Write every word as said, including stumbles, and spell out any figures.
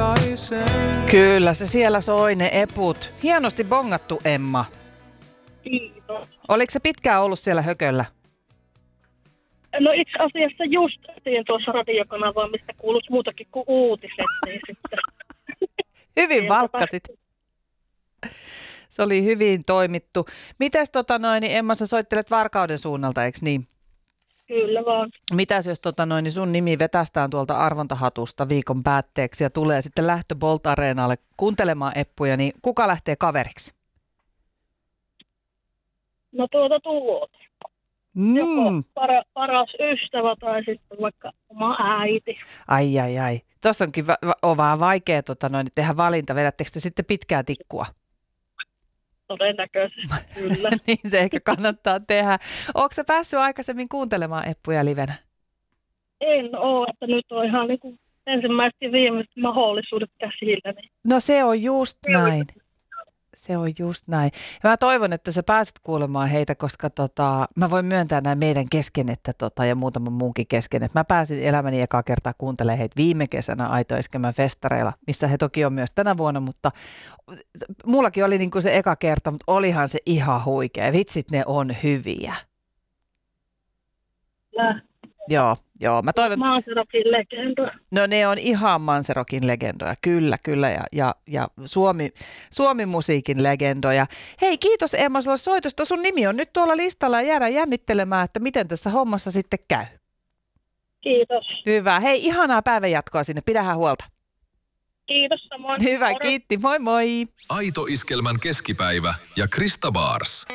hiljaisen. Kyllä, se siellä soi ne eput. Hienosti bongattu, Emma. Kiitos. Oliko se pitkään ollut siellä hököllä? No itse asiassa just tein tuossa radiokanavaa, mistä kuuluisi muutakin kuin uutiset, niin sitten... Hyvin valkkasit. Se oli hyvin toimittu. Mites tota noin, niin Emma, sä soittelet Varkauden suunnalta, eikö niin? Kyllä vaan. Mitäs jos tota noin, niin sun nimi vetästään tuolta arvontahatusta viikon päätteeksi ja tulee sitten lähtö Bolt Areenalle kuuntelemaan eppuja, niin kuka lähtee kaveriksi? No tuota tuot. Mm. Joko para, paras ystävä tai sitten vaikka oma äiti. Ai ai ai. Tuossa onkin va- va- on vähän vaikea tota noin, tehdä valinta. Vedättekö te sitten pitkää tikkua? Todennäköisesti, kyllä. Niin se ehkä kannattaa tehdä. Ootko sä päässyt aikaisemmin kuuntelemaan eppuja livenä? En ole, että nyt on ihan niin kuin ensimmäiset ja viimeiset mahdollisuudet käsillä. Niin. No se on just näin. Se on just näin. Ja mä toivon, että sä pääset kuulemaan heitä, koska tota, mä voin myöntää näin meidän kesken että tota, ja muutaman muunkin kesken. Että mä pääsin elämäni ekaa kertaa kuuntelemaan heitä viime kesänä Aito Eskelmän festareilla, missä he toki on myös tänä vuonna, mutta mullakin oli niinku se eka kerta, mutta olihan se ihan huikea. Vitsit, ne on hyviä. Mä. Joo, joo. Mä toivon... Manserokin legenda. No ne on ihan Manserokin legendoja, kyllä, kyllä, ja, ja, ja Suomi, Suomi-musiikin legendoja. Hei, kiitos Emma sulle soitosta. Sun nimi on nyt tuolla listalla ja jäädään jännittelemään, että miten tässä hommassa sitten käy. Kiitos. Hyvä. Hei, ihanaa päivänjatkoa sinne. Pidähän huolta. Kiitos samoin. Hyvä, Moro. kiitti. Moi moi. Aito Iskelmän keskipäivä ja Krista Baars.